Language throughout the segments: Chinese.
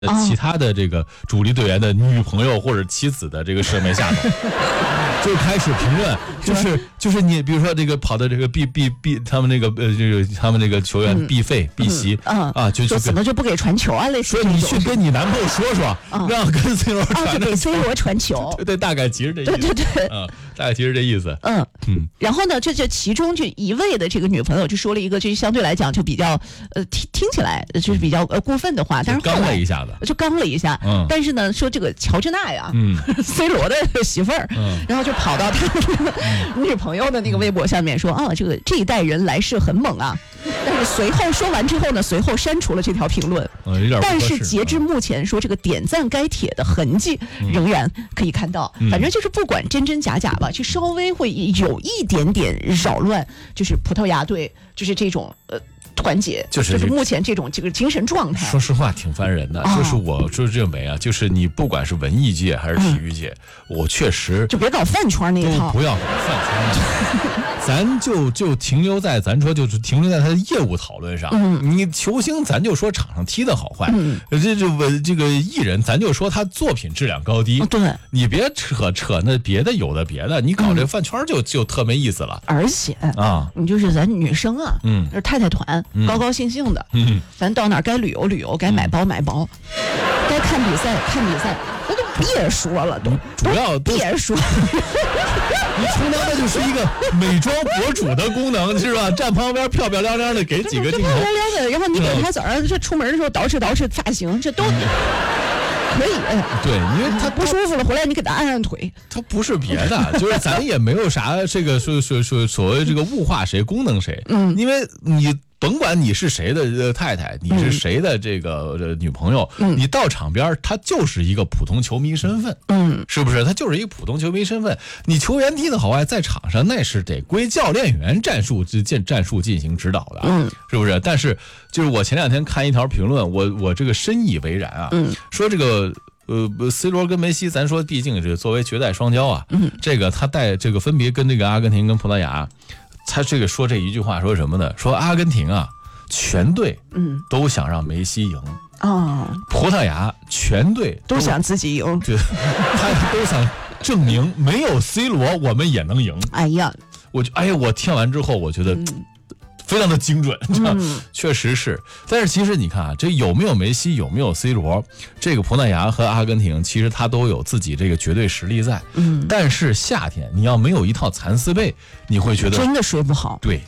其他的这个主力队员的女朋友或者妻子的这个射门下手，就开始评论，就是你比如说这个跑的这个 B 他们那个他们那个球员 B 费 B 席就怎么就不给传球啊？类似说你去跟你男朋友说，让跟 C 罗传， 就给 C 罗传球， 对，大概其实这意思， 对， 大概其实这意思， 然后呢，这其中就一位的这个女朋友就说了一个，就相对来讲就比较听起来就是比较过分的话，但是刚了一下子。 就刚了一下，但是呢，说这个乔治娜呀，C 罗的媳妇儿，然后就跑到他女朋友的那个微博下面说这一代人来势很猛啊，但是随后说完之后呢，随后删除了这条评论，但是截至目前说这个点赞该帖的痕迹仍然可以看到，反正就是不管真真假假吧，就稍微会有一点点扰乱，就是葡萄牙队就是这种团结，就是目前这个精神状态。 说实话，挺烦人的。就是我就认为啊，就是你不管是文艺界还是体育界，我确实就别搞饭圈那一套， 不要搞饭圈那一套。咱就停留在就是停留在他的业务讨论上。你球星咱就说场上踢的好坏，这个艺人咱就说他作品质量高低。 对， 你别扯那别的有的别的，你搞这饭圈就特没意思了。 而且你就是咱女生啊，就是太太团，高高兴兴的，咱到哪儿该旅游旅游，该买包买包，该看比赛看比赛，那都别说了， 主要别说。 你充当的就是一个美妆博主的功能，是吧？站旁边漂漂亮亮的给几个镜头， 漂漂亮亮的，然后你给他早上这出门的时候捯饬发型，这都可以。 对，因为他不舒服了，回来你给他按腿。 他不是别的，就是咱也没有啥这个说所谓这个物化谁功能谁，因为你。甭管你是谁的太太，你是谁的这个女朋友，你到场边他就是一个普通球迷身份，是不是？他就是一个普通球迷身份。你球员踢得好坏，在场上那是得归教练员战术进行指导的，是不是？但是就是我前两天看一条评论，我这个深以为然啊，说这个。C 罗跟梅西，咱说毕竟是作为绝代双骄啊，这个他带这个分别跟这个阿根廷跟葡萄牙。他这个说这一句话说什么呢？说阿根廷啊，全队都想让梅西赢葡萄牙全队都想自己赢， 对，他都想证明没有 C 罗我们也能赢。我听完之后我觉得非常的精准，确实是。但是其实你看啊，这有没有梅西，有没有 C 罗，这个葡萄牙和阿根廷其实他都有自己这个绝对实力在。但是夏天你要没有一套蚕丝被，你会觉得真的睡不好。 对。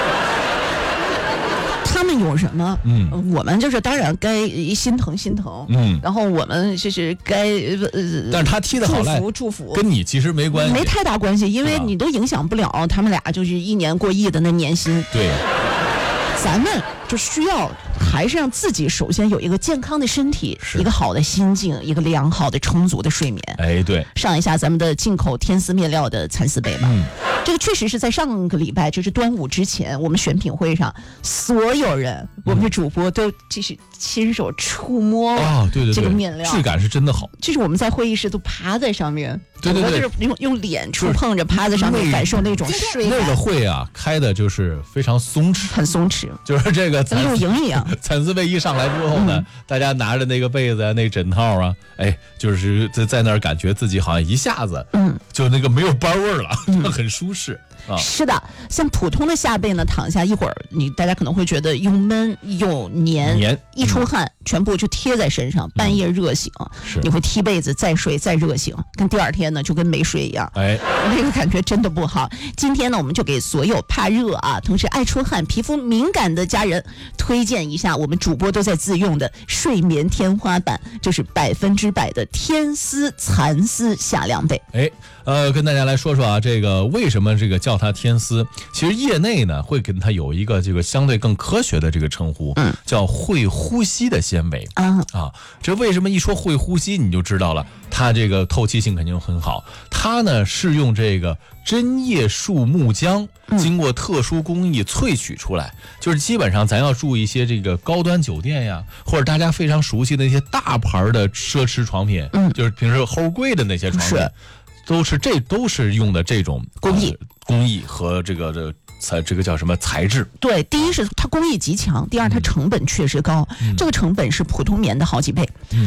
他们有什么？我们就是当然该心疼，然后我们就是该但是他踢得好赖， 祝福， 跟你其实没关系， 没太大关系，因为你都影响不了他们俩，就是1年过亿的那年薪。 对， 咱们就需要还是让自己首先有一个健康的身体，一个好的心境，一个良好的充足的睡眠。 对， 上一下咱们的进口天丝面料的蚕丝被吧。这个确实是在上个礼拜，就是端午之前，我们选品会上，所有人，我们的主播都就是亲手触摸对这个面料， 质感是真的好。 就是我们在会议室都趴在上面， 对， 就是用脸触碰着趴在上面，感受那种睡感。 那个会啊，开的就是非常松弛， 很松弛， 就是这个跟露营一样。 蚕丝被一上来之后呢，大家拿着那个被子啊，那枕套啊，就是在那儿感觉自己好像一下子，就那个没有班味儿了，很舒适。 是的，像普通的夏被呢，躺下一会儿，大家可能会觉得又闷又黏，一出汗全部就贴在身上，半夜热醒，你会踢被子再睡再热醒，跟第二天呢就跟没睡一样，那个感觉真的不好。今天呢，我们就给所有怕热啊，同时爱出汗、皮肤敏感的家人推荐一下我们主播都在自用的睡眠天花板，就是100%的天丝蚕丝夏凉被。 跟大家来说说啊，这个为什么这个叫它天丝？其实业内呢会跟它有一个这个相对更科学的这个称呼，叫会呼吸的纤维这为什么一说会呼吸你就知道了，它这个透气性肯定很好。它呢是用这个针叶树木浆经过特殊工艺萃取出来，就是基本上咱要住一些这个高端酒店呀，或者大家非常熟悉的那些大牌的奢侈床品，就是平时齁贵的那些床品，都是用的这种工艺和这个这个叫什么材质？ 对，第一是它工艺极强，第二它成本确实高，这个成本是普通棉的好几倍。